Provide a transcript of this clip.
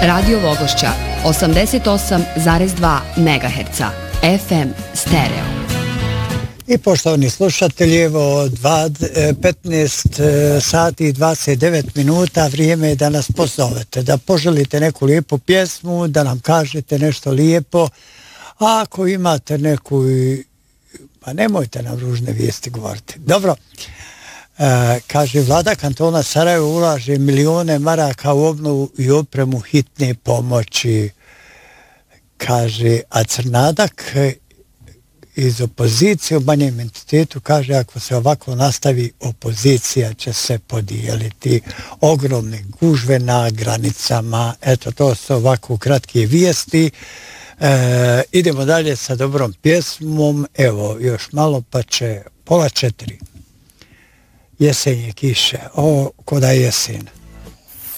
Radio Vogošća 88,2 MHz, FM stereo. I poštovani slušatelji, evo 15 sati i 29 minuta, vrijeme je da nas pozovete, da poželite neku lijepu pjesmu, da nam kažete nešto lijepo, a ako imate neku, pa nemojte nam ružne vijesti govoriti. Dobro, kaže Vlada kantona Sarajevo ulaže milione maraka u obnovu i opremu hitne pomoći. Kaže, a Crnadak iz opozicije u manjem entitetu kaže, ako se ovako nastavi, opozicija će se podijeliti. Ogromne gužve na granicama. Eto, to su ovako kratke vijesti. Idemo dalje sa dobrom pjesmom. Evo, još malo pa će 3:30. Jesenje kiše. O, koda je jesen.